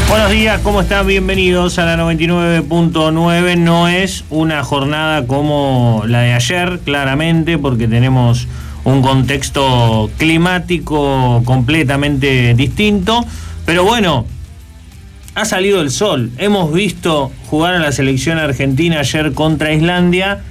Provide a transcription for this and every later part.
Buenos días, ¿cómo están? Bienvenidos a la 99.9. No es una jornada como la de ayer, claramente, porque tenemos un contexto climático completamente distinto. Pero bueno, ha salido el sol. Hemos visto jugar a la selección argentina ayer contra Islandia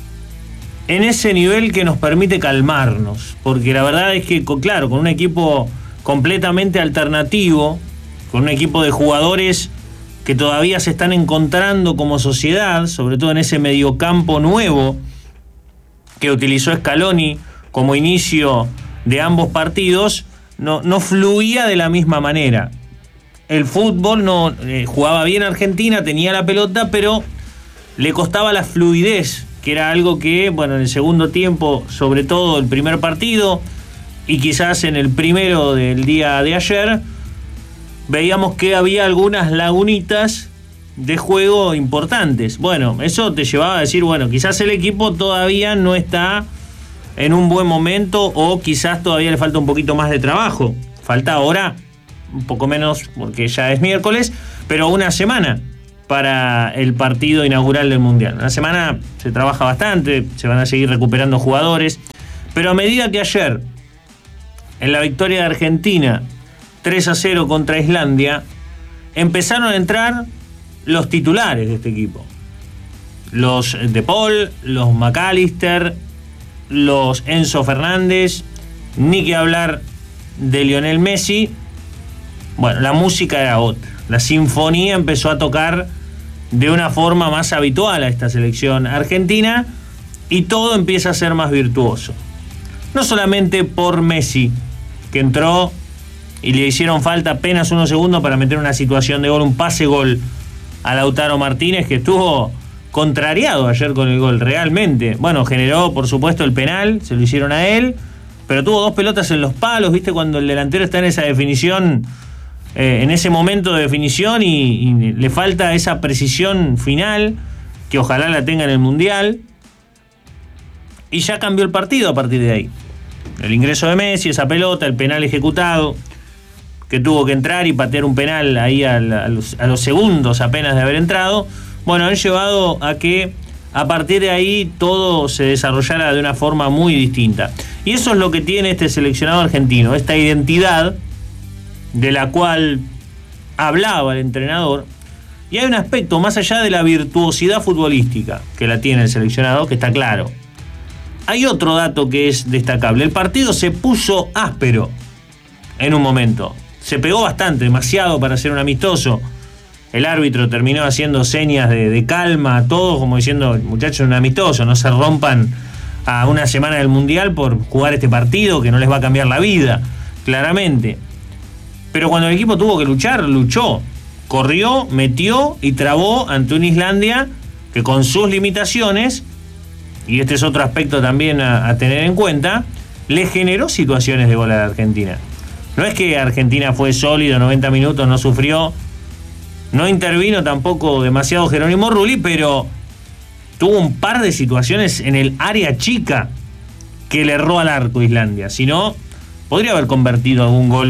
en ese nivel que nos permite calmarnos. Porque la verdad es que, claro, con un equipo completamente alternativo, con un equipo de jugadores que todavía se están encontrando como sociedad, sobre todo en ese mediocampo nuevo que utilizó Scaloni como inicio de ambos partidos, no fluía de la misma manera. El fútbol no jugaba bien Argentina, tenía la pelota, pero le costaba la fluidez, que era algo que, bueno, en el segundo tiempo, sobre todo el primer partido, y quizás en el primero del día de ayer, veíamos que había algunas lagunitas de juego importantes. Bueno, eso te llevaba a decir, bueno, quizás el equipo todavía no está en un buen momento o quizás todavía le falta un poquito más de trabajo. Falta ahora un poco menos porque ya es miércoles, pero una semana para el partido inaugural del Mundial. Una semana se trabaja bastante, se van a seguir recuperando jugadores, pero a medida que ayer, en la victoria de Argentina 3-0 contra Islandia, empezaron a entrar los titulares de este equipo. Los De Paul, los McAllister, los Enzo Fernández, ni que hablar de Lionel Messi. Bueno, la música era otra. La sinfonía empezó a tocar de una forma más habitual a esta selección argentina y todo empieza a ser más virtuoso. No solamente por Messi, que entró y le hicieron falta apenas unos segundos para meter una situación de gol, un pase-gol a Lautaro Martínez, que estuvo contrariado ayer con el gol, realmente. Bueno, generó, por supuesto, el penal, se lo hicieron a él, pero tuvo dos pelotas en los palos, ¿viste? Cuando el delantero está en esa definición, en ese momento de definición y le falta esa precisión final, que ojalá la tenga en el Mundial. Y ya cambió el partido a partir de ahí. El ingreso de Messi, esa pelota, el penal ejecutado, que tuvo que entrar y patear un penal ahí a los segundos apenas de haber entrado, bueno, han llevado a que a partir de ahí todo se desarrollara de una forma muy distinta. Y eso es lo que tiene este seleccionado argentino, esta identidad de la cual hablaba el entrenador. Y hay un aspecto más allá de la virtuosidad futbolística que la tiene el seleccionado, que está claro. Hay otro dato que es destacable. El partido se puso áspero en un momento. Se pegó bastante, demasiado para ser un amistoso. El árbitro terminó haciendo señas de calma a todos, como diciendo, muchachos, un amistoso, no se rompan a una semana del Mundial por jugar este partido que no les va a cambiar la vida, claramente. Pero cuando el equipo tuvo que luchar, luchó. Corrió, metió y trabó ante una Islandia que con sus limitaciones, y este es otro aspecto también a tener en cuenta, le generó situaciones de gol a la Argentina. No es que Argentina fue sólido, 90 minutos, no sufrió, no intervino tampoco demasiado Jerónimo Rulli, pero tuvo un par de situaciones en el área chica que le erró al arco Islandia. Si no, podría haber convertido algún gol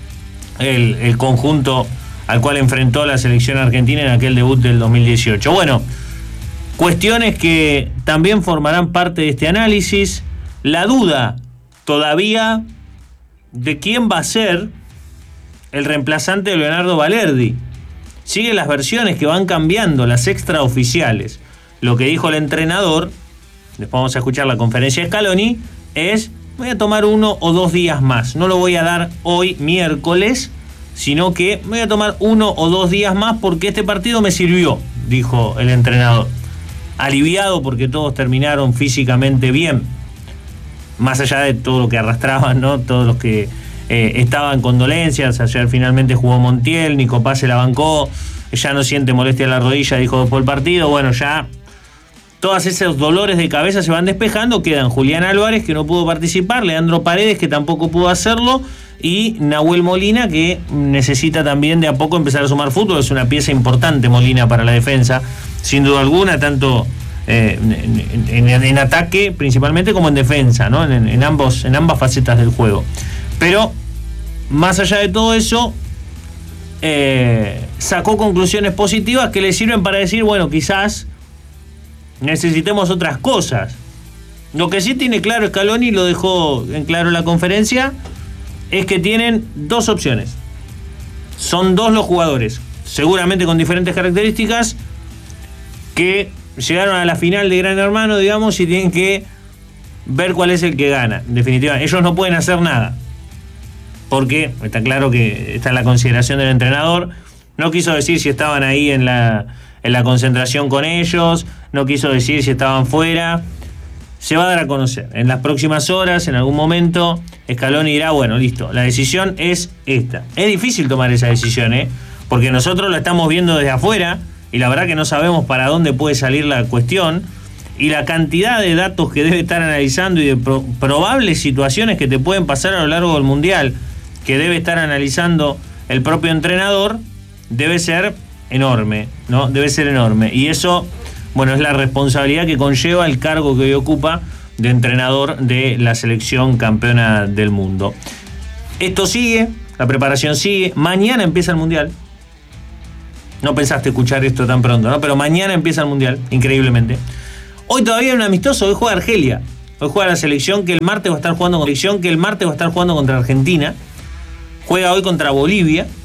el conjunto al cual enfrentó la selección argentina en aquel debut del 2018. Bueno, cuestiones que también formarán parte de este análisis. La duda todavía de quién va a ser el reemplazante de Leonardo Balerdi. Siguen las versiones que van cambiando, las extraoficiales. Lo que dijo el entrenador, después vamos a escuchar la conferencia de Scaloni, es: voy a tomar 1 o 2 días más. No lo voy a dar hoy miércoles, sino que voy a tomar 1 o 2 días más porque este partido me sirvió, dijo el entrenador. Aliviado porque todos terminaron físicamente bien, más allá de todo lo que arrastraban, ¿no? Todos los que estaban con dolencias. Ayer finalmente jugó Montiel, Nico Paz se la bancó, ya no siente molestia en la rodilla, dijo después del partido. Bueno, ya todos esos dolores de cabeza se van despejando. Quedan Julián Álvarez, que no pudo participar, Leandro Paredes, que tampoco pudo hacerlo, y Nahuel Molina, que necesita también de a poco empezar a sumar fútbol. Es una pieza importante Molina para la defensa, sin duda alguna, tanto en ataque principalmente como en defensa, ¿no? en ambas facetas del juego. Pero más allá de todo eso, sacó conclusiones positivas que le sirven para decir, bueno, quizás necesitemos otras cosas. Lo que sí tiene claro Scaloni, lo dejó en claro en la conferencia, es que tienen dos opciones. Son dos los jugadores, seguramente con diferentes características, que llegaron a la final de Gran Hermano, digamos, y tienen que ver cuál es el que gana. Definitivamente, ellos no pueden hacer nada, porque está claro que está en la consideración del entrenador. No quiso decir si estaban ahí en la concentración con ellos, no quiso decir si estaban fuera. Se va a dar a conocer en las próximas horas, en algún momento. Scaloni dirá, bueno, listo, la decisión es esta. Es difícil tomar esa decisión, porque nosotros la estamos viendo desde afuera y la verdad que no sabemos para dónde puede salir la cuestión, y la cantidad de datos que debe estar analizando y de probables situaciones que te pueden pasar a lo largo del Mundial, que debe estar analizando el propio entrenador, debe ser enorme, ¿no? Debe ser enorme. Y eso, bueno, es la responsabilidad que conlleva el cargo que hoy ocupa de entrenador de la selección campeona del mundo. Esto sigue, la preparación sigue. Mañana empieza el Mundial. No pensaste escuchar esto tan pronto, ¿no? Pero mañana empieza el Mundial, increíblemente. Hoy todavía hay un amistoso, hoy juega Argelia. Hoy juega la selección que el martes va a estar jugando contra Argentina. Juega hoy contra Bolivia.